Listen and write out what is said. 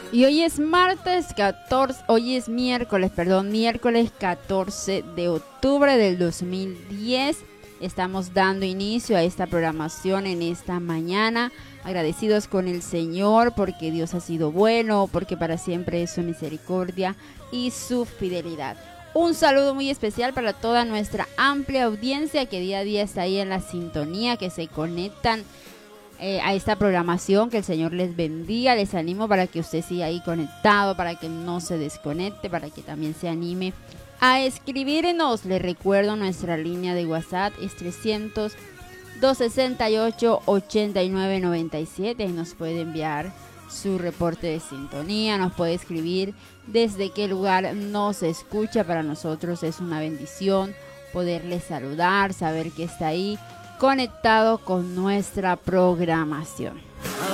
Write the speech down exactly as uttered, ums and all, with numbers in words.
Y hoy es martes catorce, hoy es miércoles, perdón, miércoles catorce de octubre del dos mil diez. Estamos dando inicio a esta programación en esta mañana, agradecidos con el Señor porque Dios ha sido bueno, porque para siempre es su misericordia y su fidelidad. Un saludo muy especial para toda nuestra amplia audiencia que día a día está ahí en la sintonía, que se conectan Eh, a esta programación. Que el Señor les bendiga. Les animo para que usted siga ahí conectado, para que no se desconecte, para que también se anime a escribirnos. Les recuerdo nuestra línea de WhatsApp es trescientos, doscientos sesenta y ocho, ochenta y nueve noventa y siete. Ahí nos puede enviar su reporte de sintonía, nos puede escribir desde qué lugar nos escucha. Para nosotros es una bendición poderle saludar, saber que está ahí conectado con nuestra programación.